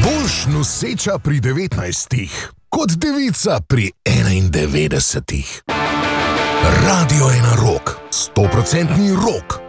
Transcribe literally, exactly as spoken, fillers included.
Boš noseča pri devetnajstih, kot devica pri enaindevetdesetih. Radio ena Rock, stoprocentni rock.